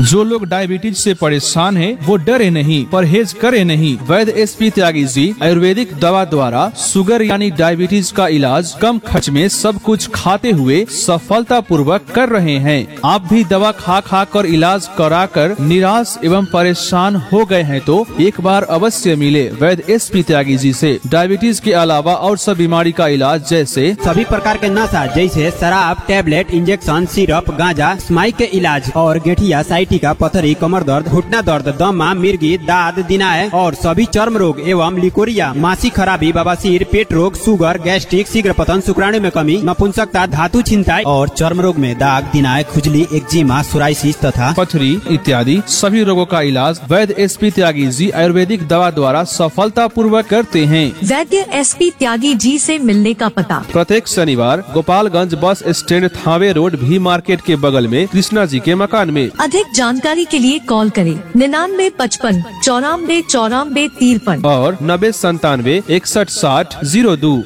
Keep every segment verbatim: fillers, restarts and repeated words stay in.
जो लोग डायबिटीज से परेशान हैं, वो डरे नहीं, परहेज करे नहीं। वैद्य एस पी त्यागी जी आयुर्वेदिक दवा द्वारा शुगर यानी डायबिटीज का इलाज कम खर्च में सब कुछ खाते हुए सफलता पूर्वक कर रहे हैं। आप भी दवा खा खा कर इलाज करा कर निराश एवं परेशान हो गए हैं तो एक बार अवश्य मिले वैद्य एस पी त्यागी जी से। डायबिटीज के अलावा और सब बीमारी का इलाज जैसे सभी प्रकार के नशा जैसे शराब, टेबलेट, इंजेक्शन, सिरप, गांजा, स्माइक के इलाज और गेठिया, साइटिका, पथरी, कमर दर्द, घुटना दर्द, दमा, मिर्गी, दाद, दिनाय और सभी चर्म रोग एवं लिकोरिया, मासिक खराबी, बवासीर, पेट रोग, शुगर, गैस्ट्रिक, शीघ्र पतन, शुक्राणु में कमी, नपुंसकता, धातु छिंताई और चर्म रोग में दाग, दिनाय, खुजली, एक्जिमा, सोराइसिस तथा पथरी इत्यादि सभी रोगों का इलाज वैद्य एस पी त्यागी जी आयुर्वेदिक दवा द्वारा सफलता पूर्वक करते हैं। वैद्य एस पी त्यागी जी से मिलने का पता प्रत्येक शनिवार Gopalganj bus stand, Thawe road, भी मार्केट के बगल में कृष्णा जी के मकान में। अधिक जानकारी के लिए कॉल करें निन्यानवे पचपन चौरानवे चौरानवे तिरपन और नब्बे संतानवे इकसठ साठ जीरो दो।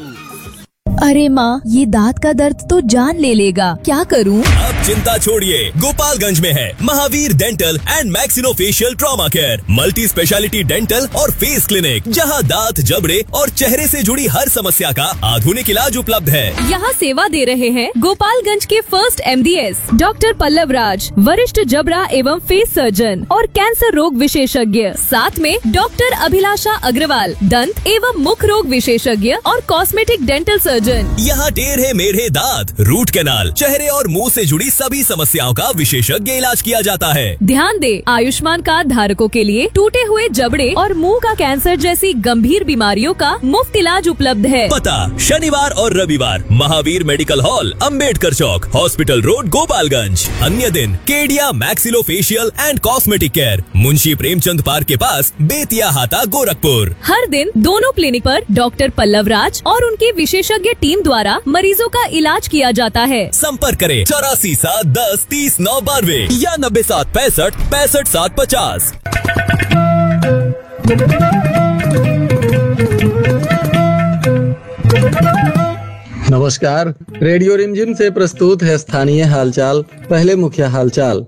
अरे माँ, ये दांत का दर्द तो जान ले लेगा, क्या करूँ? अब चिंता छोड़िए, गोपालगंज में है Mahavir dental and maxillofacial trauma care, multi speciality dental और फेस क्लिनिक, जहां दांत, जबड़े और चेहरे से जुड़ी हर समस्या का आधुनिक इलाज उपलब्ध है। यहाँ सेवा दे रहे हैं गोपालगंज के first M D S doctor Pallav राज, वरिष्ठ जबड़ा एवं फेस सर्जन और कैंसर रोग विशेषज्ञ। साथ में डॉक्टर अभिलाषा अग्रवाल, दंत एवं मुख रोग विशेषज्ञ और कॉस्मेटिक डेंटल सर्जन। यहाँ टेढ़े मेढ़े दांत, रूट कैनाल, चेहरे और मुंह से जुड़ी सभी समस्याओं का विशेषज्ञ इलाज किया जाता है। ध्यान दे, आयुष्मान कार्ड धारकों के लिए टूटे हुए जबड़े और मुंह का कैंसर जैसी गंभीर बीमारियों का मुफ्त इलाज उपलब्ध है। पता शनिवार और रविवार महावीर मेडिकल हॉल, अंबेडकर चौक, हॉस्पिटल रोड, गोपालगंज। अन्य दिन Kedia maxillofacial and cosmetic care, Munshi Premchand park के पास, बेतिया हाता, गोरखपुर। हर दिन दोनों क्लिनिक पर डॉक्टर पल्लव राज और उनके विशेषज्ञ टीम द्वारा मरीजों का इलाज किया जाता है। संपर्क करें चौरासी सात दस तीस नौ बानवे या नब्बे सात पैंसठ पैंसठ सात पचास। नमस्कार, रेडियो रिमझिम से प्रस्तुत है स्थानीय हालचाल। पहले मुख्य हालचाल।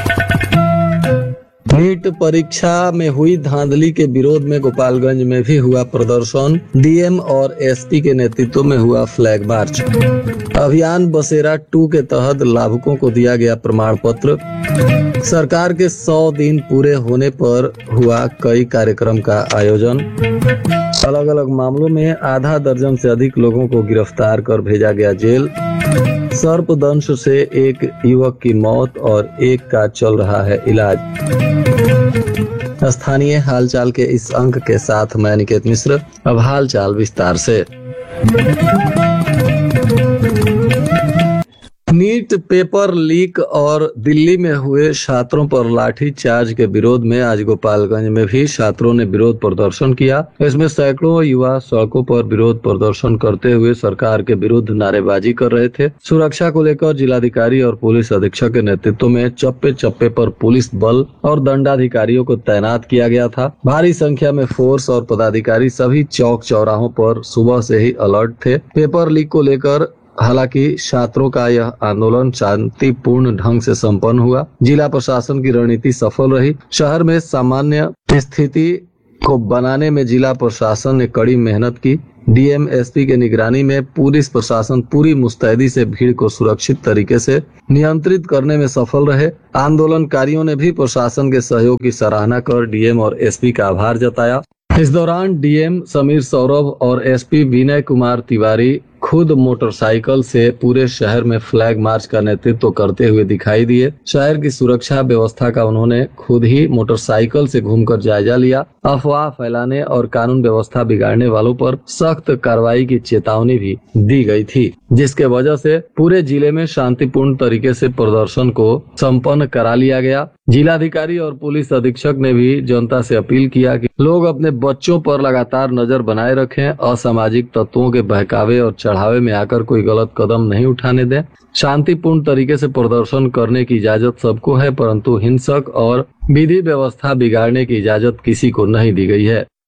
नीट परीक्षा में हुई धांधली के विरोध में गोपालगंज में भी हुआ प्रदर्शन। डीएम और एसपी के नेतृत्व में हुआ फ्लैग मार्च। अभियान बसेरा टू के तहत लाभुकों को दिया गया प्रमाण पत्र। सरकार के सौ दिन पूरे होने पर हुआ कई कार्यक्रम का आयोजन। अलग अलग मामलों में आधा दर्जन से अधिक लोगों को गिरफ्तार कर भेजा गया जेल। सर्पदंश से एक युवक की मौत और एक का चल रहा है इलाज। स्थानीय हालचाल के इस अंक के साथ मैं निकेत मिश्र। अब हालचाल विस्तार से। नीट पेपर लीक और दिल्ली में हुए छात्रों पर लाठी चार्ज के विरोध में आज गोपालगंज में भी छात्रों ने विरोध प्रदर्शन किया। इसमें सैकड़ों युवा सड़कों पर विरोध प्रदर्शन करते हुए सरकार के विरुद्ध नारेबाजी कर रहे थे। सुरक्षा को लेकर जिलाधिकारी और पुलिस अधीक्षक के नेतृत्व में चप्पे चप्पे पर पुलिस बल और दंडाधिकारियों को तैनात किया गया था। भारी संख्या में फोर्स और पदाधिकारी सभी चौक चौराहों पर सुबह से ही अलर्ट थे। पेपर लीक को लेकर हालांकि छात्रों का यह आंदोलन शांतिपूर्ण ढंग से संपन्न हुआ। जिला प्रशासन की रणनीति सफल रही। शहर में सामान्य स्थिति को बनाने में जिला प्रशासन ने कड़ी मेहनत की। डीएम एसपी के निगरानी में पुलिस प्रशासन पूरी मुस्तैदी से भीड़ को सुरक्षित तरीके से नियंत्रित करने में सफल रहे। आंदोलनकारियों ने भी प्रशासन के सहयोग की सराहना कर डीएम और एसपी का आभार जताया। इस दौरान डीएम समीर सौरभ और एसपी विनय कुमार तिवारी खुद मोटरसाइकिल से पूरे शहर में फ्लैग मार्च का नेतृत्व करते हुए दिखाई दिए। शहर की सुरक्षा व्यवस्था का उन्होंने खुद ही मोटरसाइकिल से घूमकर जायजा लिया। अफवाह फैलाने और कानून व्यवस्था बिगाड़ने वालों पर सख्त कार्रवाई की चेतावनी भी दी गई थी, जिसके वजह से पूरे जिले में शांतिपूर्ण तरीके से प्रदर्शन को संपन्न करा लिया गया। जिलाधिकारी और पुलिस अधीक्षक ने भी जनता से अपील किया कि लोग अपने बच्चों पर लगातार नजर बनाए रखें, असामाजिक तत्वों के बहकावे और चढ़ावे में आकर कोई गलत कदम नहीं उठाने दें। शांतिपूर्ण तरीके से प्रदर्शन करने की इजाजत सबको है, परंतु हिंसक और विधि व्यवस्था बिगाड़ने की इजाजत किसी को नहीं दी गई है।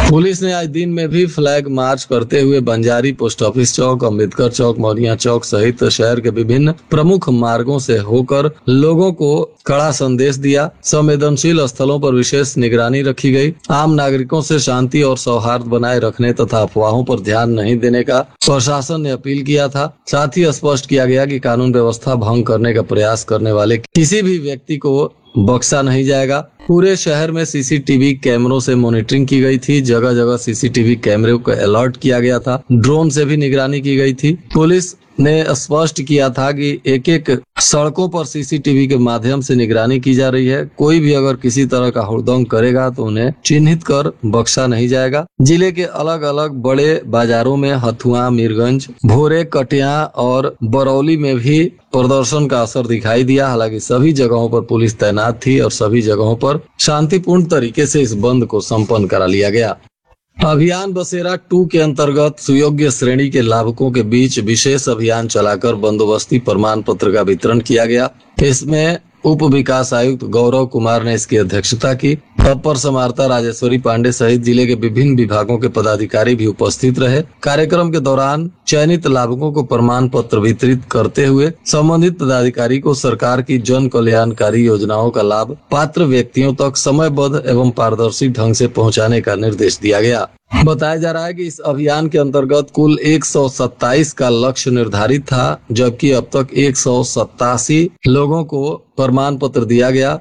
पुलिस ने आज दिन में भी फ्लैग मार्च करते हुए बंजारी, पोस्ट ऑफिस चौक, अम्बेडकर चौक, मौनिया चौक सहित शहर के विभिन्न प्रमुख मार्गों से होकर लोगों को कड़ा संदेश दिया। संवेदनशील स्थलों पर विशेष निगरानी रखी गई। आम नागरिकों से शांति और सौहार्द बनाए रखने तथा अफवाहों पर ध्यान नहीं देने का प्रशासन ने अपील किया था। साथ ही स्पष्ट किया गया कि कानून व्यवस्था भंग करने का प्रयास करने वाले किसी भी व्यक्ति को बख्शा नहीं जाएगा। पूरे शहर में सीसीटीवी कैमरों से मॉनिटरिंग की गई थी। जगह जगह सीसीटीवी कैमरे को अलर्ट किया गया था। ड्रोन से भी निगरानी की गई थी। पुलिस ने स्पष्ट किया था कि एक एक सड़कों पर सीसीटीवी के माध्यम से निगरानी की जा रही है। कोई भी अगर किसी तरह का हुड़दंग करेगा तो उन्हें चिन्हित कर बख्शा नहीं जाएगा। जिले के अलग अलग बड़े बाजारों में हथुआ, मीरगंज, भोरे, कटिया और बरौली में भी प्रदर्शन का असर दिखाई दिया। हालांकि सभी जगहों पर पुलिस तैनात थी और सभी जगहों पर शांतिपूर्ण तरीके से इस बंद को संपन्न करा लिया गया। अभियान बसेरा टू के अंतर्गत सुयोग्य श्रेणी के लाभुकों के बीच विशेष अभियान चलाकर बंदोबस्ती प्रमाण पत्र का वितरण किया गया। इसमें उप विकास आयुक्त गौरव कुमार ने इसकी अध्यक्षता की। अपर समाहर्ता राजेश्वरी पांडे सहित जिले के विभिन्न विभागों के पदाधिकारी भी उपस्थित रहे। कार्यक्रम के दौरान चयनित लाभुकों को प्रमाण पत्र वितरित करते हुए संबंधित पदाधिकारी को सरकार की जन कल्याणकारी योजनाओं का लाभ पात्र व्यक्तियों तक समयबद्ध एवं पारदर्शी ढंग से पहुंचाने का निर्देश दिया गया। बताया जा रहा है कि इस अभियान के अंतर्गत कुल एक सौ सत्ताईस का लक्ष्य निर्धारित था, जबकि अब तक एक सौ सत्तासी लोगों को प्रमाण पत्र दिया गया।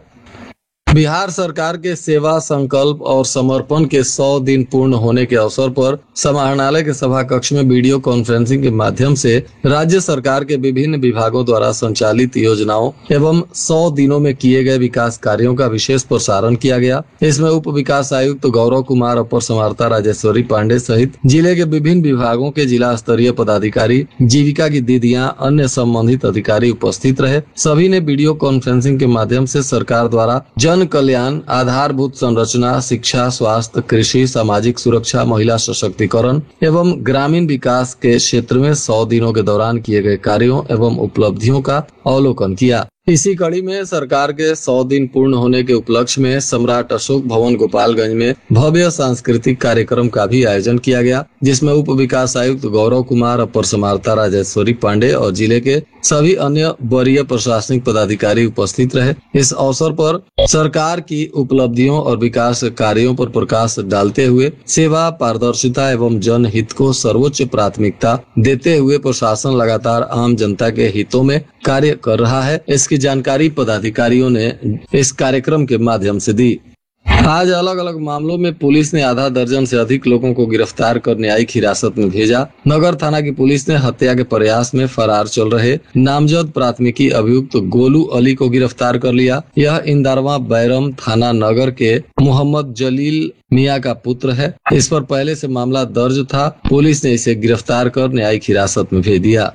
बिहार सरकार के सेवा, संकल्प और समर्पण के सौ दिन पूर्ण होने के अवसर पर समाहरणालय के सभा कक्ष में वीडियो कॉन्फ्रेंसिंग के माध्यम से राज्य सरकार के विभिन्न विभागों द्वारा संचालित योजनाओं एवं सौ दिनों में किए गए विकास कार्यों का विशेष प्रसारण किया गया। इसमें उप विकास आयुक्त गौरव कुमार, अपर समाहर्ता राजेश्वरी पांडे सहित जिले के विभिन्न विभागों के जिला स्तरीय पदाधिकारी, जीविका की दीदियां, अन्य संबंधित अधिकारी उपस्थित रहे। सभी ने वीडियो कॉन्फ्रेंसिंग के माध्यम से सरकार द्वारा जन कल्याण, आधारभूत संरचना, शिक्षा, स्वास्थ्य, कृषि, सामाजिक सुरक्षा, महिला सशक्तिकरण एवं ग्रामीण विकास के क्षेत्र में सौ दिनों के दौरान किए गए कार्यों एवं उपलब्धियों का अवलोकन किया। इसी कड़ी में सरकार के सौ दिन पूर्ण होने के उपलक्ष्य में सम्राट अशोक भवन गोपालगंज में भव्य सांस्कृतिक कार्यक्रम का भी आयोजन किया गया, जिसमें उप विकास आयुक्त गौरव कुमार, अपर समाहर्ता राजेश्वरी पांडे और जिले के सभी अन्य वरीय प्रशासनिक पदाधिकारी उपस्थित रहे। इस अवसर पर सरकार की उपलब्धियों और विकास कार्यों पर प्रकाश डालते हुए सेवा, पारदर्शिता एवं जनहित को सर्वोच्च प्राथमिकता देते हुए प्रशासन लगातार आम जनता के हितों में कार्य कर रहा है, इसकी जानकारी पदाधिकारियों ने इस कार्यक्रम के माध्यम से दी। आज अलग अलग मामलों में पुलिस ने आधा दर्जन से अधिक लोगों को गिरफ्तार कर न्यायिक हिरासत में भेजा। नगर थाना की पुलिस ने हत्या के प्रयास में फरार चल रहे नामजद प्राथमिकी अभियुक्त गोलू अली को गिरफ्तार कर लिया। यह इंदारवा बैरम थाना नगर के मोहम्मद जलील मियां का पुत्र है। इस पर पहले से मामला दर्ज था। पुलिस ने इसे गिरफ्तार कर न्यायिक हिरासत में भेज दिया।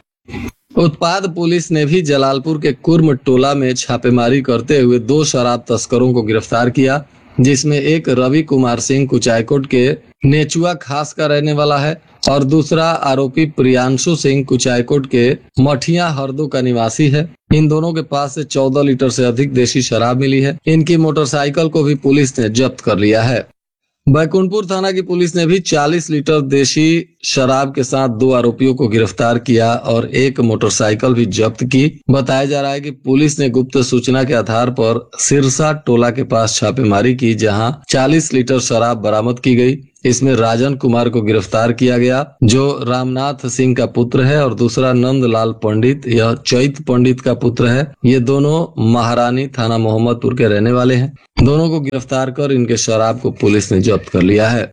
उत्पाद पुलिस ने भी जलालपुर के कुर्म टोला में छापेमारी करते हुए दो शराब तस्करों को गिरफ्तार किया, जिसमें एक रवि कुमार सिंह कुचायकोट के नेचुआ खास का रहने वाला है और दूसरा आरोपी प्रियांशु सिंह कुचायकोट के मठिया हरदो का निवासी है। इन दोनों के पास से चौदह लीटर से अधिक देशी शराब मिली है। इनकी मोटरसाइकिल को भी पुलिस ने जब्त कर लिया है। बैकुंठपुर थाना की पुलिस ने भी चालीस लीटर देशी शराब के साथ दो आरोपियों को गिरफ्तार किया और एक मोटरसाइकिल भी जब्त की। बताया जा रहा है कि पुलिस ने गुप्त सूचना के आधार पर सिरसा टोला के पास छापेमारी की, जहां चालीस लीटर शराब बरामद की गई। इसमें राजन कुमार को गिरफ्तार किया गया, जो रामनाथ सिंह का पुत्र है, और दूसरा नंदलाल पंडित, यह चैत पंडित का पुत्र है। ये दोनों महारानी थाना मोहम्मदपुर के रहने वाले हैं। दोनों को गिरफ्तार कर इनके शराब को पुलिस ने जब्त कर लिया है।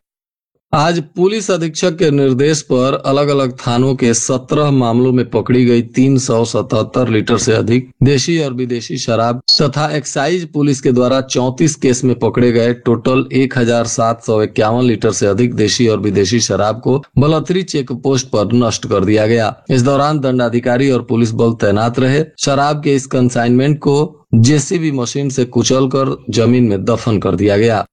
आज पुलिस अधीक्षक के निर्देश पर अलग अलग थानों के सत्रह मामलों में पकड़ी गई तीन सौ सतहत्तर लीटर से अधिक देशी और विदेशी शराब तथा एक्साइज पुलिस के द्वारा चौंतीस केस में पकड़े गए टोटल एक हजार सात सौ इक्यावन लीटर से अधिक देशी और विदेशी शराब को बलथरी चेक पोस्ट पर नष्ट कर दिया गया। इस दौरान दंडाधिकारी और पुलिस बल तैनात रहे। शराब के इस कंसाइनमेंट को जेसीबी मशीन से कुचल कर जमीन में दफन कर दिया गया।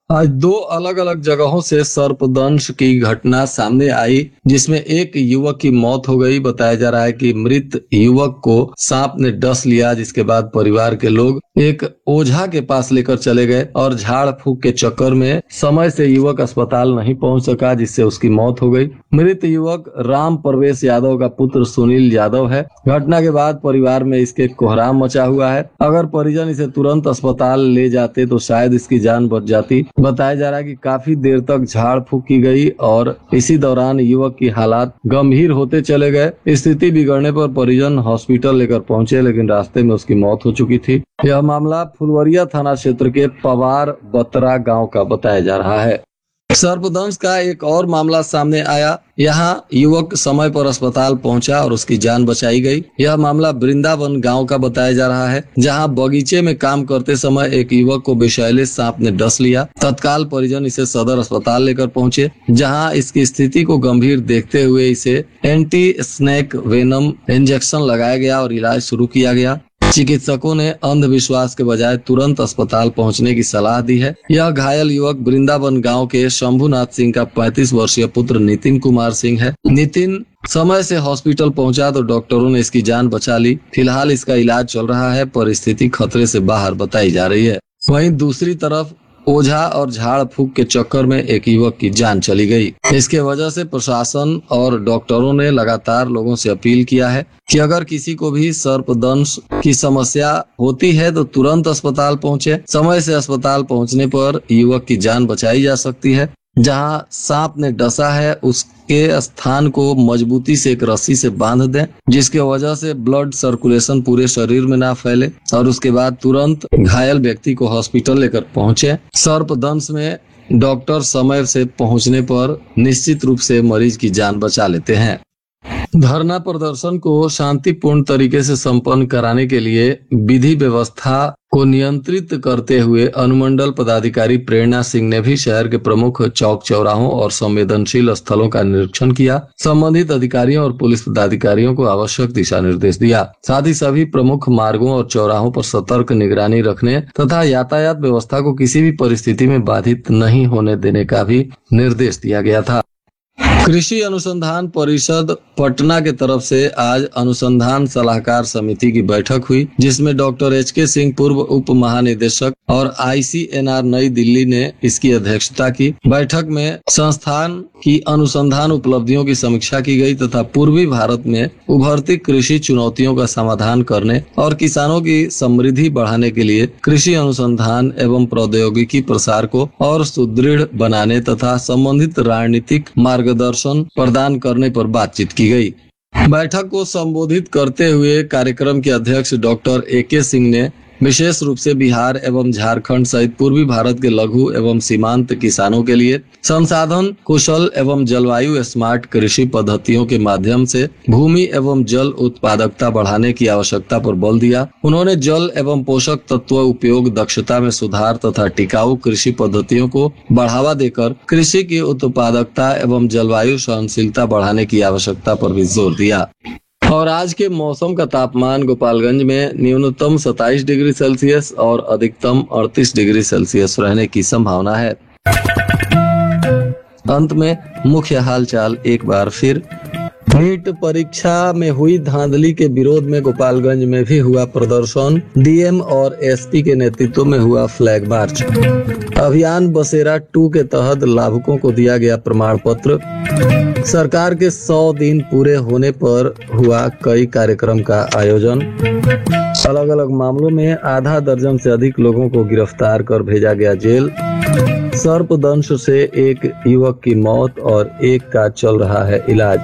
आज दो अलग अलग जगहों से सर्पदंश की घटना सामने आई, जिसमें एक युवक की मौत हो गई। बताया जा रहा है कि मृत युवक को सांप ने डस लिया, जिसके बाद परिवार के लोग एक ओझा के पास लेकर चले गए और झाड़ फूक के चक्कर में समय से युवक अस्पताल नहीं पहुंच सका, जिससे उसकी मौत हो गई। मृत युवक राम प्रवेश यादव का पुत्र सुनील यादव है। घटना के बाद परिवार में इसके कोहराम मचा हुआ है। अगर परिजन इसे तुरंत अस्पताल ले जाते तो शायद इसकी जान बच जाती। बताया जा रहा है कि काफी देर तक झाड़ फूक की गई और इसी दौरान युवक की हालात गंभीर होते चले गए। स्थिति बिगड़ने पर परिजन हॉस्पिटल लेकर पहुंचे, लेकिन रास्ते में उसकी मौत हो चुकी थी। यह मामला फुलवरिया थाना क्षेत्र के पवार बतरा गांव का बताया जा रहा है। सर्पदंश का एक और मामला सामने आया। यहाँ युवक समय पर अस्पताल पहुंचा और उसकी जान बचाई गई। यह मामला वृंदावन गांव का बताया जा रहा है, जहां बगीचे में काम करते समय एक युवक को विषैले सांप ने डस लिया। तत्काल परिजन इसे सदर अस्पताल लेकर पहुंचे, जहां इसकी स्थिति को गंभीर देखते हुए इसे एंटी स्नेक वेनम इंजेक्शन लगाया गया और इलाज शुरू किया गया। चिकित्सकों ने अंधविश्वास के बजाय तुरंत अस्पताल पहुंचने की सलाह दी है। यह घायल युवक वृंदावन गांव के शंभुनाथ सिंह का पैंतीस वर्षीय पुत्र नितिन कुमार सिंह है। नितिन समय से हॉस्पिटल पहुंचा तो डॉक्टरों ने इसकी जान बचा ली। फिलहाल इसका इलाज चल रहा है, पर स्थिति खतरे से बाहर बताई जा रही है। वहीं दूसरी तरफ ओझा और झाड़ फूक के चक्कर में एक युवक की जान चली गई। इसके वजह से प्रशासन और डॉक्टरों ने लगातार लोगों से अपील किया है कि अगर किसी को भी सर्पदंश की समस्या होती है तो तुरंत अस्पताल पहुंचे। समय से अस्पताल पहुंचने पर युवक की जान बचाई जा सकती है। जहां सांप ने डसा है उसके स्थान को मजबूती से एक रस्सी से बांध दें, जिसके वजह से ब्लड सर्कुलेशन पूरे शरीर में ना फैले, और उसके बाद तुरंत घायल व्यक्ति को हॉस्पिटल लेकर पहुंचे। सर्पदंश में डॉक्टर समय से पहुंचने पर निश्चित रूप से मरीज की जान बचा लेते हैं। धरना प्रदर्शन को शांतिपूर्ण तरीके से संपन्न कराने के लिए विधि व्यवस्था को नियंत्रित करते हुए अनुमंडल पदाधिकारी प्रेरणा सिंह ने भी शहर के प्रमुख चौक चौराहों और संवेदनशील स्थलों का निरीक्षण किया। संबंधित अधिकारियों और पुलिस पदाधिकारियों को आवश्यक दिशा निर्देश दिया। साथ ही सभी प्रमुख मार्गों और चौराहों पर सतर्क निगरानी रखने तथा यातायात व्यवस्था को किसी भी परिस्थिति में बाधित नहीं होने देने का भी निर्देश दिया गया था। कृषि अनुसंधान परिषद पटना के तरफ से आज अनुसंधान सलाहकार समिति की बैठक हुई, जिसमें डॉक्टर एच के सिंह पूर्व उप महानिदेशक और आई सी एन आर नई दिल्ली ने इसकी अध्यक्षता की। बैठक में संस्थान की अनुसंधान उपलब्धियों की समीक्षा की गई तथा पूर्वी भारत में उभरती कृषि चुनौतियों का समाधान करने और किसानों की समृद्धि बढ़ाने के लिए कृषि अनुसंधान एवं प्रौद्योगिकी प्रसार को और सुदृढ़ बनाने तथा संबंधित रणनीतिक मार्गदर्शन प्रदान करने पर बातचीत की गई। बैठक को संबोधित करते हुए कार्यक्रम के अध्यक्ष डॉक्टर ए के सिंह ने विशेष रूप से बिहार एवं झारखंड सहित पूर्वी भारत के लघु एवं सीमांत किसानों के लिए संसाधन कुशल एवं जलवायु स्मार्ट कृषि पद्धतियों के माध्यम से भूमि एवं जल उत्पादकता बढ़ाने की आवश्यकता पर बल दिया। उन्होंने जल एवं पोषक तत्व उपयोग दक्षता में सुधार तथा टिकाऊ कृषि पद्धतियों को बढ़ावा देकर कृषि की उत्पादकता एवं जलवायु सहनशीलता बढ़ाने की आवश्यकता पर भी जोर दिया। और आज के मौसम का तापमान गोपालगंज में न्यूनतम सत्ताईस डिग्री सेल्सियस और अधिकतम अड़तीस डिग्री सेल्सियस रहने की संभावना है। अंत में मुख्य हालचाल एक बार फिर। नीट परीक्षा में हुई धांधली के विरोध में गोपालगंज में भी हुआ प्रदर्शन। डी एम और एस पी के नेतृत्व में हुआ फ्लैग मार्च। अभियान बसेरा टू के तहत लाभुकों को दिया गया प्रमाण पत्र। सरकार के सौ दिन पूरे होने पर हुआ कई कार्यक्रम का आयोजन। अलग अलग मामलों में आधा दर्जन से अधिक लोगों को गिरफ्तार कर भेजा गया जेल। सर्पदंश से एक युवक की मौत और एक का चल रहा है इलाज।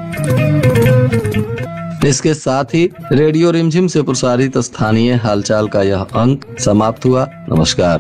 इसके साथ ही रेडियो रिमझिम से प्रसारित स्थानीय हालचाल का यह अंक समाप्त हुआ। नमस्कार।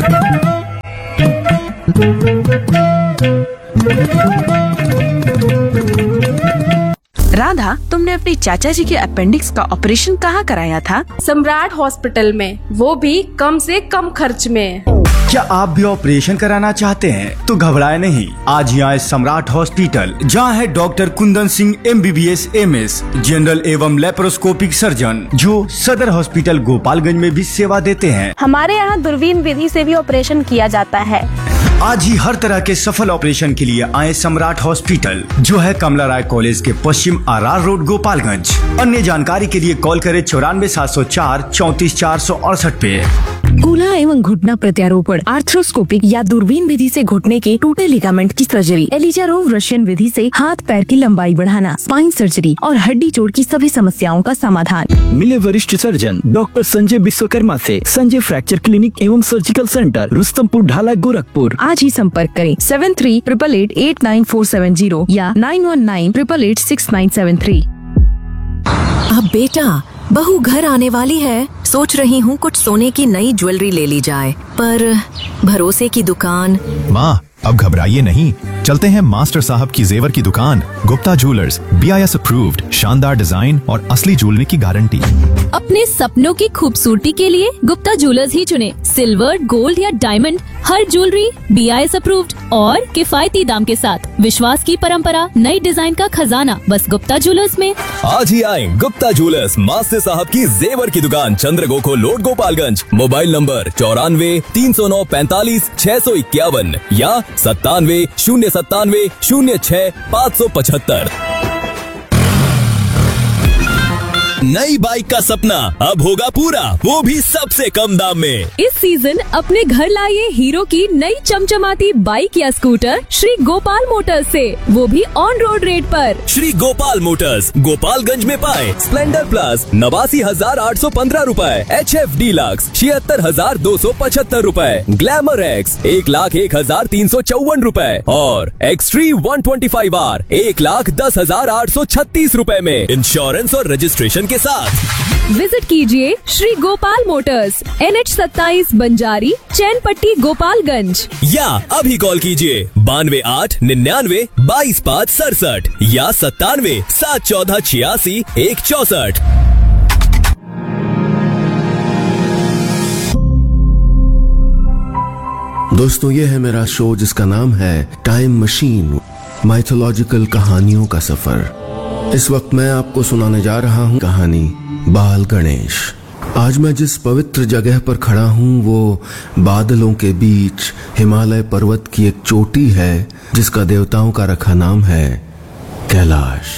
राधा, तुमने अपने चाचा जी के अपेंडिक्स का ऑपरेशन कहाँ कराया था? सम्राट हॉस्पिटल में, वो भी कम से कम खर्च में। क्या आप भी ऑपरेशन कराना चाहते हैं तो घबराए नहीं, आज ही आए सम्राट हॉस्पिटल, जहां है doctor Kundan Singh M B B S M S general एवं लेप्रोस्कोपिक सर्जन, जो सदर हॉस्पिटल गोपालगंज में भी सेवा देते हैं। हमारे यहाँ दूरबीन विधि से भी ऑपरेशन किया जाता है। आज ही हर तरह के सफल ऑपरेशन के लिए आए सम्राट हॉस्पिटल, जो है कमला राय कॉलेज के पश्चिम आर आर रोड, गोपालगंज। अन्य जानकारी के लिए कॉल करें चौरानवे सात सौ चार चौंतीस चार सौ अड़सठ पे। कूल्हा एवं घुटना प्रत्यारोपण, आर्थ्रोस्कोपिक या दूरबीन विधि से घुटने के टूटे लिगामेंट की सर्जरी, एलिजारोव रशियन विधि से हाथ पैर की लंबाई बढ़ाना, स्पाइन सर्जरी और हड्डी जोड़ की सभी समस्याओं का समाधान। मिले वरिष्ठ सर्जन डॉक्टर संजय विश्वकर्मा से संजय फ्रैक्चर क्लिनिक एवं सर्जिकल सेंटर, रुस्तमपुर ढाला, गोरखपुर। आज ही संपर्क करें seven three triple eight eight nine four seven zero या nine one nine triple eight six nine seven three. अब बेटा, बहू घर आने वाली है, सोच रही हूँ कुछ सोने की नई ज्वेलरी ले ली जाए, पर भरोसे की दुकान। माँ, अब घबराइए नहीं, चलते हैं मास्टर साहब की जेवर की दुकान, Gupta jewellers, B I S approved, शानदार डिजाइन और असली ज्वेलरी की गारंटी। अपने सपनों की खूबसूरती के लिए गुप्ता ज्वेलर्स ही चुने। सिल्वर, गोल्ड या diamond, her jewellery B I S approved और किफायती दाम के साथ। विश्वास की परंपरा, नई डिजाइन का खजाना, बस गुप्ता ज्वेलर्स में। आज ही आए गुप्ता ज्वेलर्स, मास्टर साहब की जेवर की दुकान, चंद्रगोखो लोड, गोपालगंज। मोबाइल नंबर चौरानवे तीन सौ नौ पैंतालीस छह सौ इक्यावन या सत्तानवे शून्य सत्तानवे शून्य छह पाँच सौ पचहत्तर। नई बाइक का सपना अब होगा पूरा, वो भी सबसे कम दाम में। इस सीजन अपने घर लाइए हीरो की नई चमचमाती बाइक या स्कूटर श्री गोपाल मोटर्स से, वो भी ऑन रोड रेट पर। श्री गोपाल मोटर्स, गोपालगंज में पाए स्प्लेंडर प्लस नवासी हजार आठ सौ पंद्रह रूपए, एच एफ डीलक्स छिहत्तर हजार दो सौ पचहत्तर रूपए, ग्लैमर एक्स एक लाख एक हजार तीन सौ चौवन रूपए और extreme one twenty five are एक लाख दस हजार आठ सौ छत्तीस रूपए में इंश्योरेंस और रजिस्ट्रेशन के साथ। विजिट कीजिए Shri Gopal Motors, N H सत्ताईस बंजारी, चैनपट्टी, गोपालगंज। या अभी कॉल कीजिए बानवे आठ निन्यानवे बाईस पाँच सड़सठ या सत्तानवे सात चौदह छियासी एक चौसठ। दोस्तों, ये है मेरा शो जिसका नाम है टाइम मशीन, माइथोलॉजिकल कहानियों का सफर। इस वक्त मैं आपको सुनाने जा रहा हूँ कहानी बाल गणेश। आज मैं जिस पवित्र जगह पर खड़ा हूँ वो बादलों के बीच हिमालय पर्वत की एक चोटी है जिसका देवताओं का रखा नाम है कैलाश।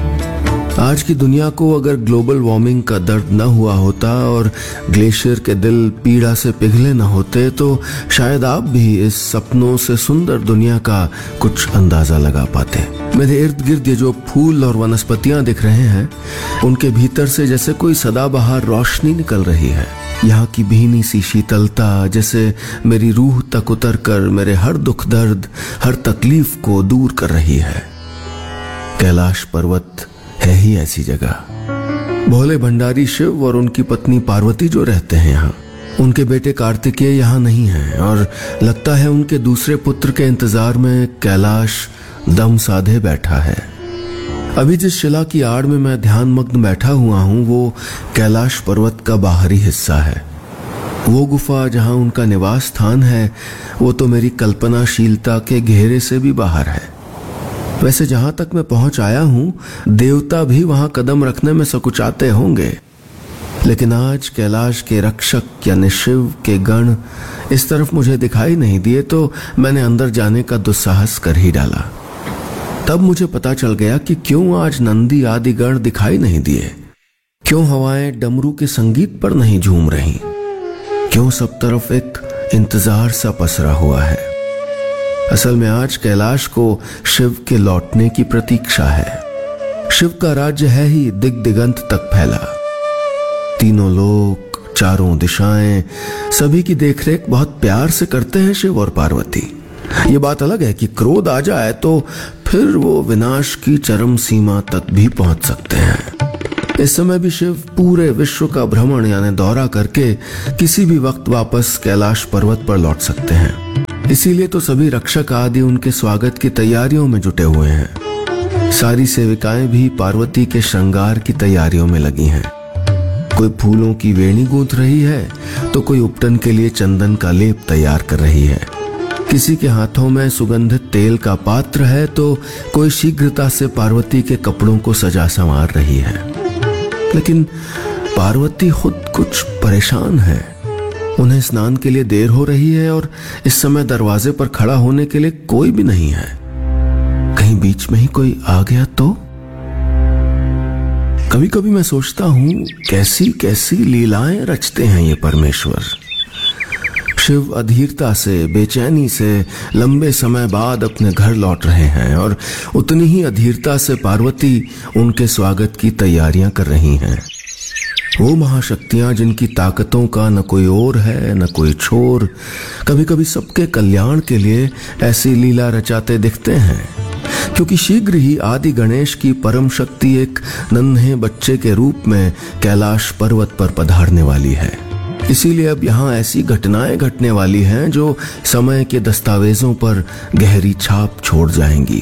आज की दुनिया को अगर ग्लोबल वार्मिंग का दर्द न हुआ होता और ग्लेशियर के दिल पीड़ा से पिघले न होते तो शायद आप भी इस सपनों से सुंदर दुनिया का कुछ अंदाजा लगा पाते। मेरे इर्द गिर्द ये जो फूल और वनस्पतियां दिख रहे हैं उनके भीतर से जैसे कोई सदाबहार रोशनी निकल रही है। यहाँ की भीनी सी शीतलता जैसे मेरी रूह तक उतर कर मेरे हर दुख दर्द, हर तकलीफ को दूर कर रही है। कैलाश पर्वत है ही ऐसी जगह। भोले भंडारी शिव और उनकी पत्नी पार्वती जो रहते हैं यहाँ, उनके बेटे कार्तिकेय यहाँ नहीं है और लगता है उनके दूसरे पुत्र के इंतजार में कैलाश दम साधे बैठा है। अभी जिस शिला की आड़ में मैं ध्यान मग्न बैठा हुआ हूँ वो कैलाश पर्वत का बाहरी हिस्सा है। वो गुफा जहाँ उनका निवास स्थान है वो तो मेरी कल्पनाशीलता के घेरे से भी बाहर है। वैसे जहां तक मैं पहुंच आया हूं देवता भी वहां कदम रखने में सकुचाते होंगे, लेकिन आज कैलाश के रक्षक यानी शिव के गण इस तरफ मुझे दिखाई नहीं दिए तो मैंने अंदर जाने का दुस्साहस कर ही डाला। तब मुझे पता चल गया कि क्यों आज नंदी आदि गण दिखाई नहीं दिए, क्यों हवाएं डमरू के संगीत पर नहीं झूम रही, क्यों सब तरफ एक इंतजार सा पसरा हुआ है। असल में आज कैलाश को शिव के लौटने की प्रतीक्षा है। शिव का राज्य है ही दिग दिगंत तक फैला। तीनों लोक, चारों दिशाएं, सभी की देखरेख बहुत प्यार से करते हैं शिव और पार्वती। ये बात अलग है कि क्रोध आ जाए तो फिर वो विनाश की चरम सीमा तक भी पहुंच सकते हैं। इस समय भी शिव पूरे विश्व का भ्रमण यानी दौरा करके किसी भी वक्त वापस कैलाश पर्वत पर लौट सकते हैं। इसीलिए तो सभी रक्षक आदि उनके स्वागत की तैयारियों में जुटे हुए हैं। सारी सेविकाएं भी पार्वती के श्रृंगार की तैयारियों में लगी हैं। कोई फूलों की वेणी गूंथ रही है तो कोई उपटन के लिए चंदन का लेप तैयार कर रही है। किसी के हाथों में सुगंधित तेल का पात्र है तो कोई शीघ्रता से पार्वती के कपड़ों को सजा संवार रही है। लेकिन पार्वती खुद कुछ परेशान है। उन्हें स्नान के लिए देर हो रही है और इस समय दरवाजे पर खड़ा होने के लिए कोई भी नहीं है। कहीं बीच में ही कोई आ गया तो? कभी कभी मैं सोचता हूं कैसी कैसी लीलाएं रचते हैं ये परमेश्वर। शिव अधीरता से, बेचैनी से लंबे समय बाद अपने घर लौट रहे हैं और उतनी ही अधीरता से पार्वती उनके स्वागत की तैयारियां कर रही हैं। वो महाशक्तियां जिनकी ताकतों का न कोई ओर है न कोई छोर, कभी कभी सबके कल्याण के लिए ऐसी लीला रचाते दिखते हैं, क्योंकि शीघ्र ही आदि गणेश की परम शक्ति एक नन्हे बच्चे के रूप में कैलाश पर्वत पर पधारने वाली है। इसीलिए अब यहाँ ऐसी घटनाएं घटने वाली हैं जो समय के दस्तावेजों पर गहरी छाप छोड़ जाएंगी।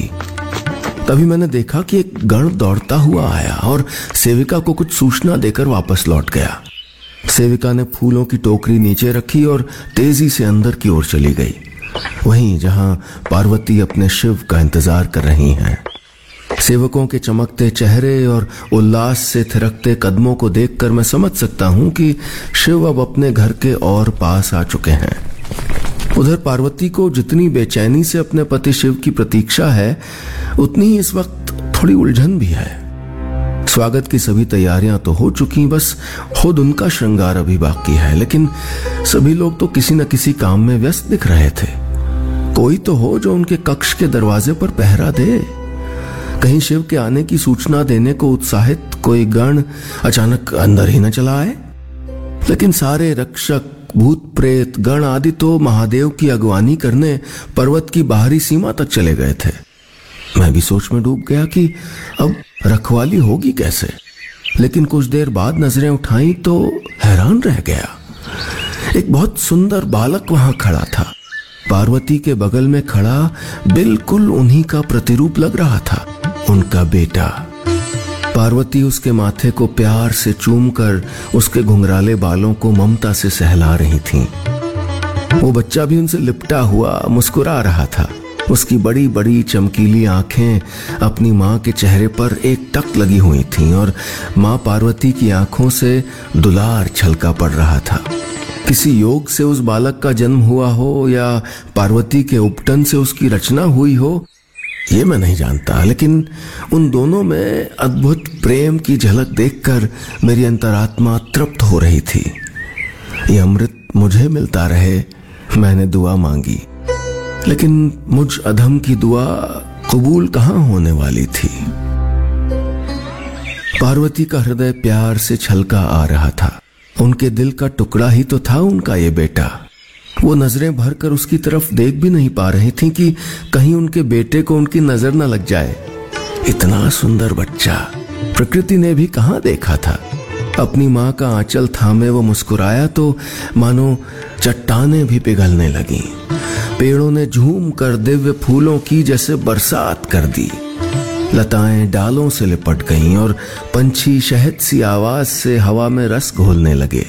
तभी मैंने देखा कि एक गण दौड़ता हुआ आया और सेविका को कुछ सूचना देकर वापस लौट गया। सेविका ने फूलों की टोकरी नीचे रखी और तेजी से अंदर की ओर चली गई, वहीं जहां पार्वती अपने शिव का इंतजार कर रही हैं। सेवकों के चमकते चेहरे और उल्लास से थिरकते कदमों को देखकर मैं समझ सकता हूं कि शिव अब अपने घर के और पास आ चुके हैं। उधर पार्वती को जितनी बेचैनी से अपने पति शिव की प्रतीक्षा है, उतनी ही इस वक्त थोड़ी उलझन भी है। स्वागत की सभी तैयारियां तो हो चुकी, बस खुद उनका श्रृंगार अभी बाकी है। लेकिन सभी लोग तो किसी न किसी काम में व्यस्त दिख रहे थे। कोई तो हो जो उनके कक्ष के दरवाजे पर पहरा दे। कहीं शिव के आने की सूचना देने को उत्साहित कोई गण अचानक अंदर ही न चला आए। लेकिन सारे रक्षक, भूत प्रेत गण आदि तो महादेव की अगवानी करने पर्वत की बाहरी सीमा तक चले गए थे। मैं भी सोच में डूब गया कि अब रखवाली होगी कैसे। लेकिन कुछ देर बाद नजरें उठाई तो हैरान रह गया। एक बहुत सुंदर बालक वहां खड़ा था। पार्वती के बगल में खड़ा बिल्कुल उन्हीं का प्रतिरूप लग रहा था, उनका बेटा। पार्वती उसके माथे को प्यार से चूमकर उसके घुंघराले बालों को ममता से सहला रही थीं। वो बच्चा भी उनसे लिपटा हुआ मुस्कुरा रहा था। उसकी बड़ी बड़ी चमकीली आंखें अपनी माँ के चेहरे पर एक टक लगी हुई थीं और माँ पार्वती की आंखों से दुलार छलका पड़ रहा था। किसी योग से उस बालक का जन्म हुआ हो या पार्वती के उपटन से उसकी रचना हुई हो, ये मैं नहीं जानता। लेकिन उन दोनों में अद्भुत प्रेम की झलक देखकर मेरी अंतरात्मा तृप्त हो रही थी। ये अमृत मुझे मिलता रहे, मैंने दुआ मांगी। लेकिन मुझ अधम की दुआ कबूल कहां होने वाली थी। पार्वती का हृदय प्यार से छलका आ रहा था। उनके दिल का टुकड़ा ही तो था उनका ये बेटा। वो नजरें भरकर उसकी तरफ देख भी नहीं पा रही थी कि कहीं उनके बेटे को उनकी नजर न लग जाए। इतना सुंदर बच्चा प्रकृति ने भी कहां देखा था। अपनी माँ का आंचल थामे वो मुस्कुराया तो मानो चट्टानें भी पिघलने लगीं। पेड़ों ने झूम कर दिव्य फूलों की जैसे बरसात कर दी। लताएं डालों से लिपट गईं और पंछी शहद सी आवाज से हवा में रस घोलने लगे।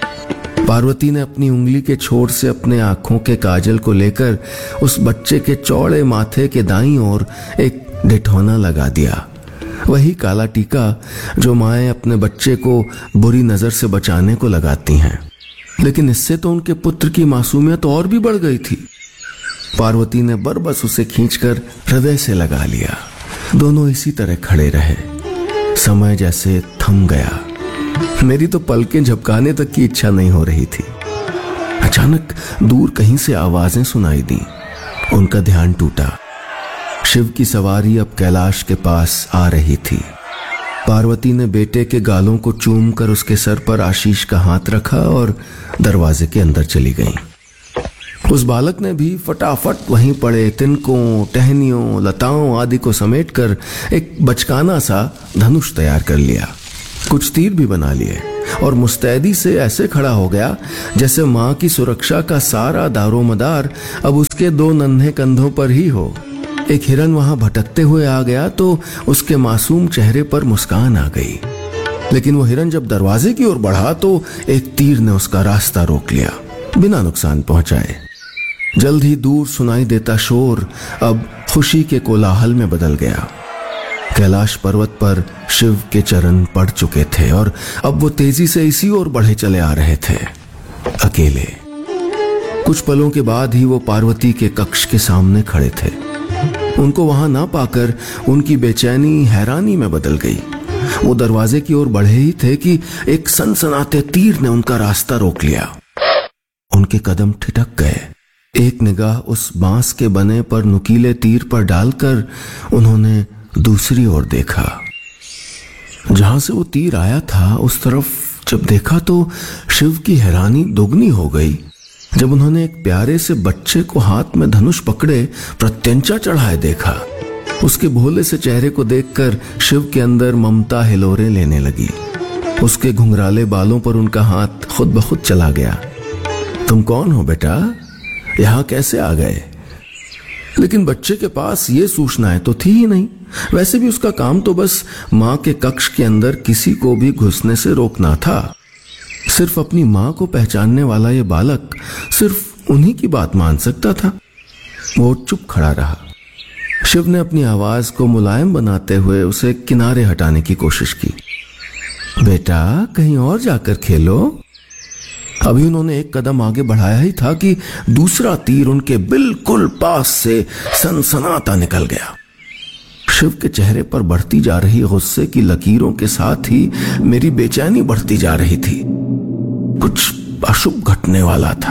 पार्वती ने अपनी उंगली के छोर से अपने आंखों के काजल को लेकर उस बच्चे के चौड़े माथे के दाईं ओर एक ढिठौना लगा दिया। वही काला टीका जो माएं अपने बच्चे को बुरी नजर से बचाने को लगाती हैं। लेकिन इससे तो उनके पुत्र की मासूमियत और भी बढ़ गई थी। पार्वती ने बरबस उसे खींचकर हृदय से लगा लिया। दोनों इसी तरह खड़े रहे। समय जैसे थम गया। मेरी तो पलकें झपकाने तक की इच्छा नहीं हो रही थी। अचानक दूर कहीं से आवाजें सुनाई दी। उनका ध्यान टूटा। शिव की सवारी अब कैलाश के पास आ रही थी। पार्वती ने बेटे के गालों को चूमकर उसके सर पर आशीष का हाथ रखा और दरवाजे के अंदर चली गईं। उस बालक ने भी फटाफट वहीं पड़े तिनकों, टहनियों, लताओं आदि को समेटकर एक बचकाना सा धनुष तैयार कर लिया। कुछ तीर भी बना लिए और मुस्तैदी से ऐसे खड़ा हो गया जैसे माँ की सुरक्षा का सारा दारोमदार अब उसके दो नन्हे कंधों पर ही हो। एक हिरन वहां भटकते हुए आ गया तो उसके मासूम चेहरे पर मुस्कान आ गई। लेकिन वो हिरन जब दरवाजे की ओर बढ़ा तो एक तीर ने उसका रास्ता रोक लिया, बिना नुकसान पहुंचाए। जल्द ही दूर सुनाई देता शोर अब खुशी के कोलाहल में बदल गया। कैलाश पर्वत पर शिव के चरण पड़ चुके थे और अब वो तेजी से इसी ओर बढ़े चले आ रहे थे। अकेले। कुछ पलों के बाद ही वो पार्वती के कक्ष के सामने खड़े थे। उनको वहां ना पाकर उनकी बेचैनी हैरानी में बदल गई। वो दरवाजे की ओर बढ़े ही थे कि एक सनसनाते तीर ने उनका रास्ता रोक लिया। उनके कदम ठिठक गए। एक निगाह उस बांस के बने पर नुकीले तीर पर डालकर उन्होंने दूसरी ओर देखा। जहां से वो तीर आया था उस तरफ जब देखा तो शिव की हैरानी दोगुनी हो गई जब उन्होंने एक प्यारे से बच्चे को हाथ में धनुष पकड़े प्रत्यंचा चढ़ाए देखा। उसके भोले से चेहरे को देखकर शिव के अंदर ममता हिलोरे लेने लगी। उसके घुंघराले बालों पर उनका हाथ खुद ब खुद चला गया। तुम कौन हो बेटा, यहां कैसे आ गए? लेकिन बच्चे के पास ये सूचनाएं तो थी ही नहीं। वैसे भी उसका काम तो बस मां के कक्ष के अंदर किसी को भी घुसने से रोकना था। सिर्फ अपनी मां को पहचानने वाला ये बालक सिर्फ उन्हीं की बात मान सकता था। वो चुप खड़ा रहा। शिव ने अपनी आवाज को मुलायम बनाते हुए उसे किनारे हटाने की कोशिश की। बेटा, कहीं और जाकर खेलो। अभी उन्होंने एक कदम आगे बढ़ाया ही था कि दूसरा तीर उनके बिल्कुल पास से सनसनाता निकल गया। शिव के चेहरे पर बढ़ती जा रही गुस्से की लकीरों के साथ ही मेरी बेचैनी बढ़ती जा रही थी। कुछ अशुभ घटने वाला था।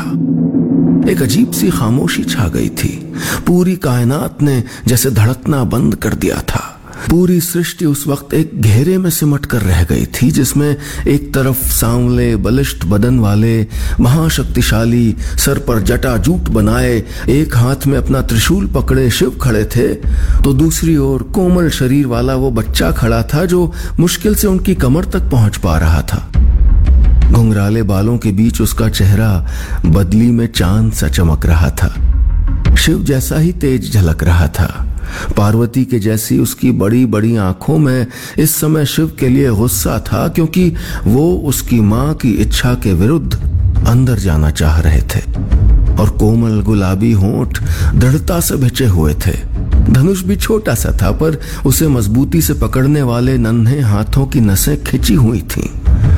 एक अजीब सी खामोशी छा गई थी। पूरी कायनात ने जैसे धड़कना बंद कर दिया था। पूरी सृष्टि उस वक्त एक घेरे में सिमट कर रह गई थी जिसमें एक तरफ सांवले बलिष्ठ बदन वाले महाशक्तिशाली सर पर जटा जूट बनाए एक हाथ में अपना त्रिशूल पकड़े शिव खड़े थे, तो दूसरी ओर कोमल शरीर वाला वो बच्चा खड़ा था जो मुश्किल से उनकी कमर तक पहुंच पा रहा था। घुंघराले बालों के बीच उसका चेहरा बदली में चांद सा चमक रहा था। शिव जैसा ही तेज झलक रहा था। पार्वती के जैसी उसकी बड़ी बड़ी आंखों में इस समय शिव के लिए गुस्सा था, क्योंकि वो उसकी मां की इच्छा के विरुद्ध अंदर जाना चाह रहे थे और कोमल गुलाबी होंठ दृढ़ता से भिंचे हुए थे। धनुष भी छोटा सा था पर उसे मजबूती से पकड़ने वाले नन्हे हाथों की नसें खिंची हुई थीं।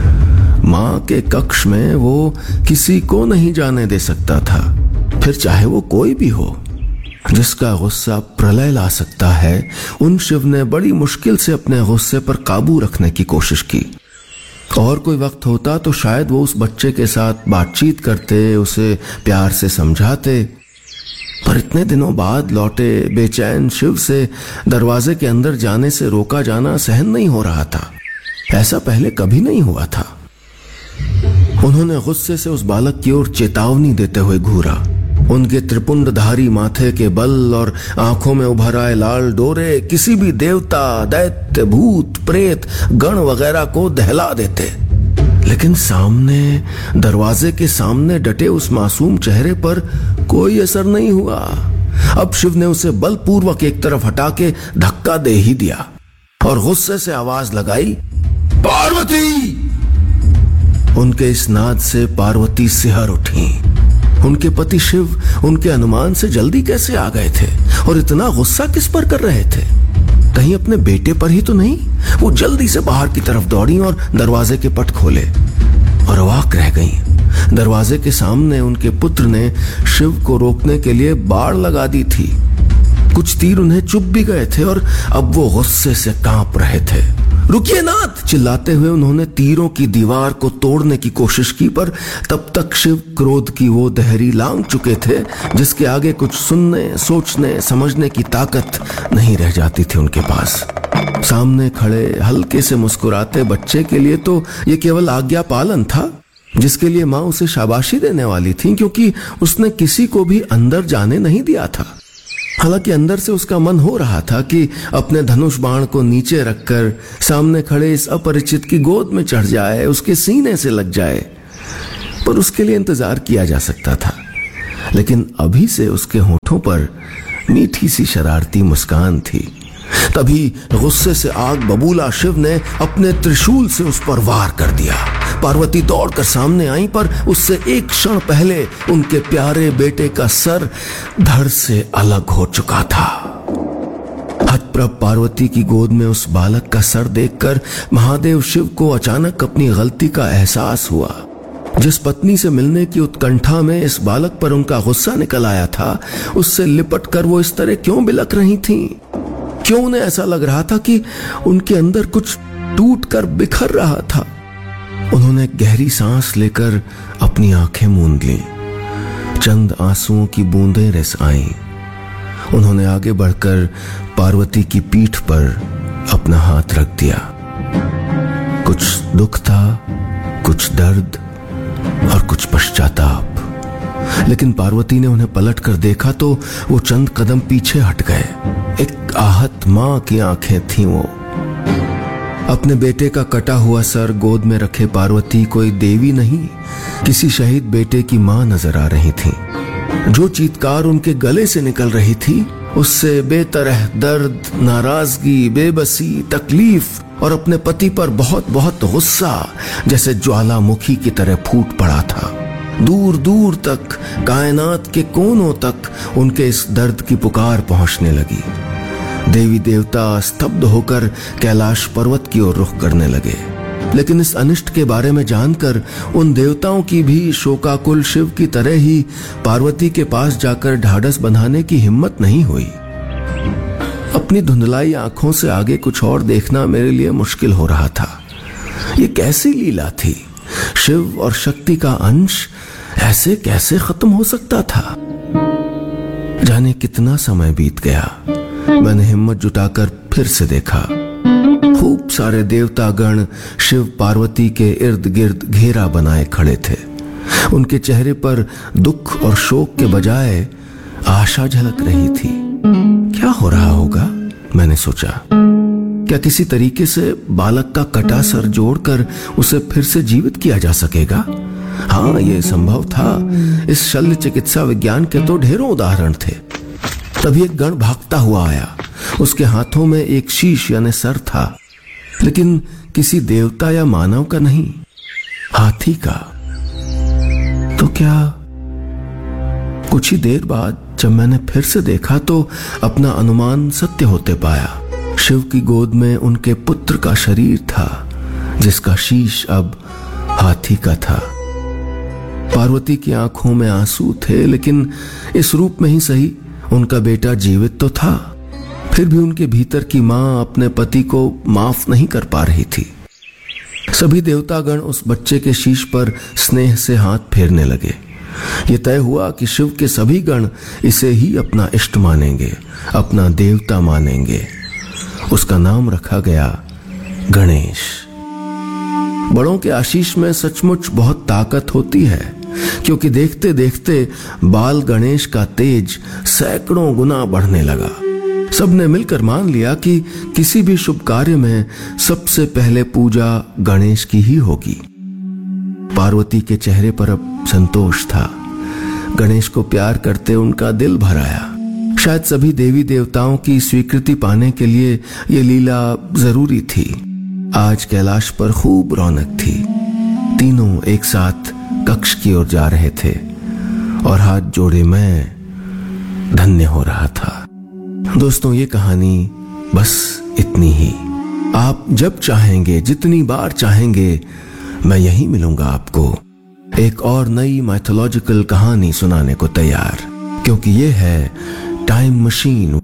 मां के कक्ष में वो किसी को नहीं जाने दे सकता था, फिर चाहे वो कोई भी हो। जिसका गुस्सा प्रलय ला सकता है, उन शिव ने बड़ी मुश्किल से अपने गुस्से पर काबू रखने की कोशिश की। और कोई वक्त होता तो शायद वो उस बच्चे के साथ बातचीत करते, उसे प्यार से समझाते, पर इतने दिनों बाद लौटे बेचैन शिव से दरवाजे के अंदर जाने से रोका जाना सहन नहीं हो रहा था। ऐसा पहले कभी नहीं हुआ था। उन्होंने गुस्से से उस बालक की ओर चेतावनी देते हुए घूरा। उनके त्रिपुंडधारी माथे के बल और आंखों में उभर आए लाल डोरे किसी भी देवता, दैत्य, भूत, प्रेत, गण वगैरह को दहला देते। लेकिन सामने दरवाजे के सामने डटे उस मासूम चेहरे पर कोई असर नहीं हुआ। अब शिव ने उसे बलपूर्वक एक तरफ हटा के धक्का दे ही दिया और गुस्से से आवाज लगाई, पार्वती! उनके इस नाद से पार्वती सिहर उठी। उनके पति शिव उनके अनुमान से जल्दी कैसे आ गए थे और इतना गुस्सा किस पर कर रहे थे? कहीं अपने बेटे पर ही तो नहीं? वो जल्दी से बाहर की तरफ दौड़ी और दरवाजे के पट खोले और अवाक रह गईं। दरवाजे के सामने उनके पुत्र ने शिव को रोकने के लिए बाड़ लगा दी थी। कुछ तीर उन्हें चुभ भी गए थे और अब वो गुस्से से कांप रहे थे। रुकिए नाथ! चिल्लाते हुए उन्होंने तीरों की दीवार को तोड़ने की कोशिश की, पर तब तक शिव क्रोध की वो दहरी लांघ चुके थे जिसके आगे कुछ सुनने, सोचने, समझने की ताकत नहीं रह जाती थी उनके पास। सामने खड़े हल्के से मुस्कुराते बच्चे के लिए तो ये केवल आज्ञा पालन था, जिसके लिए मां उसे शाबाशी देने वाली थी, क्योंकि उसने किसी को भी अंदर जाने नहीं दिया था। हालांकि अंदर से उसका मन हो रहा था कि अपने धनुष बाण को नीचे रखकर सामने खड़े इस अपरिचित की गोद में चढ़ जाए, उसके सीने से लग जाए, पर उसके लिए इंतजार किया जा सकता था। लेकिन अभी से उसके होठों पर मीठी सी शरारती मुस्कान थी। तभी गुस्से से आग बबूला शिव ने अपने त्रिशूल से उस पर वार कर दिया। पार्वती दौड़कर सामने आई, पर उससे एक क्षण पहले उनके प्यारे बेटे का सर धड़ से अलग हो चुका था। हतप्रभ पार्वती की गोद में उस बालक का सर देखकर महादेव शिव को अचानक अपनी गलती का एहसास हुआ। जिस पत्नी से मिलने की उत्कंठा में इस बालक पर उनका गुस्सा निकल आया था, उससे लिपट कर वो इस तरह क्यों बिलक रही थीं? क्यों उन्हें ऐसा लग रहा था कि उनके अंदर कुछ टूट कर बिखर रहा था? उन्होंने गहरी सांस लेकर अपनी आंखें मूंद लीं। चंद आंसुओं की बूंदें रिस आईं। उन्होंने आगे बढ़कर पार्वती की पीठ पर अपना हाथ रख दिया। कुछ दुख था, कुछ दर्द और कुछ पश्चाताप। लेकिन पार्वती ने उन्हें पलट कर देखा तो वो चंद कदम पीछे हट गए। एक आहत मां की आंखें थीं वो। अपने बेटे का कटा हुआ सर गोद में रखे पार्वती कोई देवी नहीं, किसी शहीद बेटे की मां नजर आ रही थी। जो चीत्कार उनके गले से निकल रही थी, उससे बेतरह दर्द, नाराजगी, बेबसी, तकलीफ और अपने पति पर बहुत बहुत गुस्सा जैसे ज्वालामुखी की तरह फूट पड़ा था। दूर दूर तक, कायनात के कोनों तक उनके इस दर्द की पुकार पहुंचने लगी। देवी देवता स्तब्ध होकर कैलाश पर्वत की ओर रुख करने लगे। लेकिन इस अनिष्ट के बारे में जानकर उन देवताओं की भी शोकाकुल शिव की तरह ही पार्वती के पास जाकर ढाढ़स बंधाने की हिम्मत नहीं हुई। अपनी धुंधलाई आंखों से आगे कुछ और देखना मेरे लिए मुश्किल हो रहा था। ये कैसी लीला थी? शिव और शक्ति का अंश ऐसे कैसे खत्म हो सकता था? जाने कितना समय बीत गया। मैंने हिम्मत जुटाकर फिर से देखा। खूब सारे देवतागण शिव पार्वती के इर्द गिर्द घेरा बनाए खड़े थे। उनके चेहरे पर दुख और शोक के बजाय आशा झलक रही थी। क्या हो रहा होगा? मैंने सोचा। क्या किसी तरीके से बालक का कटा सर जोड़कर उसे फिर से जीवित किया जा सकेगा? हाँ, यह संभव था। इस शल्य चिकित्सा विज्ञान के तो ढेरों उदाहरण थे। तभी एक गण भागता हुआ आया। उसके हाथों में एक शीश यानी सर था, लेकिन किसी देवता या मानव का नहीं, हाथी का। तो क्या? कुछ ही देर बाद जब मैंने फिर से देखा तो अपना अनुमान सत्य होते पाया। शिव की गोद में उनके पुत्र का शरीर था, जिसका शीश अब हाथी का था। पार्वती की आंखों में आंसू थे, लेकिन इस रूप में ही सही उनका बेटा जीवित तो था। फिर भी उनके भीतर की मां अपने पति को माफ नहीं कर पा रही थी। सभी देवतागण उस बच्चे के शीश पर स्नेह से हाथ फेरने लगे। ये तय हुआ कि शिव के सभी गण इसे ही अपना इष्ट मानेंगे, अपना देवता मानेंगे। उसका नाम रखा गया गणेश। बड़ों के आशीष में सचमुच बहुत ताकत होती है, क्योंकि देखते देखते बाल गणेश का तेज सैकड़ों गुना बढ़ने लगा। सबने मिलकर मान लिया कि किसी भी शुभ कार्य में सबसे पहले पूजा गणेश की ही होगी। पार्वती के चेहरे पर अब संतोष था। गणेश को प्यार करते उनका दिल भर आया। शायद सभी देवी देवताओं की स्वीकृति पाने के लिए ये लीला जरूरी थी। आज कैलाश पर खूब रौनक थी। तीनों एक साथ कक्ष की ओर जा रहे थे और हाथ जोड़े मैं धन्य हो रहा था। दोस्तों, ये कहानी बस इतनी ही। आप जब चाहेंगे, जितनी बार चाहेंगे, मैं यहीं मिलूंगा आपको एक और नई माइथोलॉजिकल कहानी सुनाने को तैयार, क्योंकि ये है टाइम मशीन।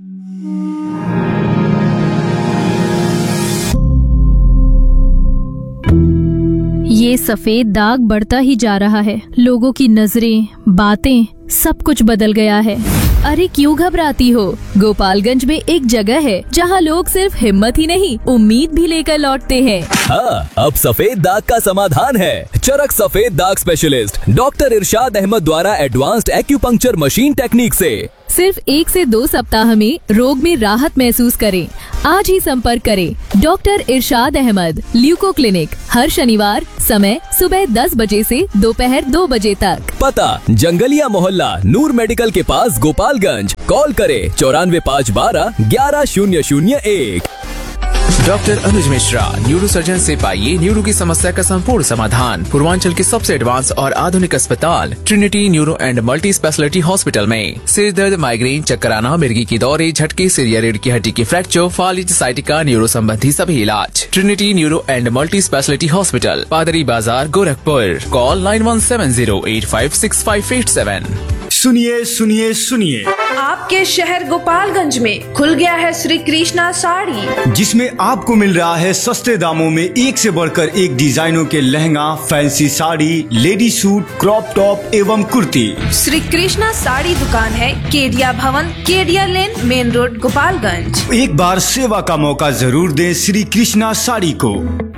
ये सफेद दाग बढ़ता ही जा रहा है। लोगों की नजरें, बातें, सब कुछ बदल गया है। अरे क्यों घबराती हो? गोपालगंज में एक जगह है जहाँ लोग सिर्फ हिम्मत ही नहीं, उम्मीद भी लेकर लौटते हैं। हाँ, अब सफेद दाग का समाधान है। चरक सफेद दाग स्पेशलिस्ट डॉक्टर इरशाद अहमद द्वारा एडवांस्ड एक्यूपंक्चर मशीन टेक्निक से सिर्फ एक से दो सप्ताह में रोग में राहत महसूस करें। आज ही संपर्क करें डॉक्टर इरशाद अहमद, ल्यूको क्लिनिक, हर शनिवार, समय सुबह दस बजे से दोपहर दो बजे तक। पता जंगलिया मोहल्ला, नूर मेडिकल के पास, गोपालगंज। कॉल करें चौरानवे पाँच बारह ग्यारह शून्य शून्य एक। डॉक्टर अनुज मिश्रा, न्यूरो सर्जन से पाइए न्यूरो की समस्या का संपूर्ण समाधान। पूर्वांचल के सबसे एडवांस और आधुनिक अस्पताल Trinity neuro and multi speciality hospital में सिर दर्द, माइग्रेन, चक्कर आना, मिर्गी की दौरे, झटके, सिर या रीढ़ की हड्डी की फ्रैक्चर, फालिज, साइटिका, न्यूरो संबंधी सभी इलाज। Trinity neuro and multi speciality hospital, पादरी बाजार, Gorakhpur. Call nine one seven zero eight five six five eight seven. सुनिए सुनिए सुनिए, आपके शहर गोपालगंज में खुल गया है श्री कृष्णा साड़ी, जिसमें आपको मिल रहा है सस्ते दामों में एक से बढ़कर एक डिजाइनों के lehenga, fancy sari, lady suit, crop top एवं कुर्ती। श्री कृष्णा साड़ी दुकान है केडिया भवन, केडिया लेन, मेन रोड, गोपालगंज। एक बार सेवा का मौका जरूर दें श्री कृष्णा साड़ी को।